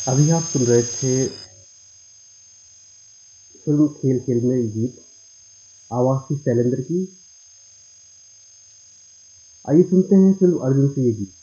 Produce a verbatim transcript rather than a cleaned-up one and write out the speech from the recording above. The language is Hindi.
अभी आप सुन रहे थे फ़िल्म खेल खेल में ये गीत, आवाज़ थी शैलेंद्र की। आइए सुनते हैं फ़िल्म अर्जुन से ये गीत।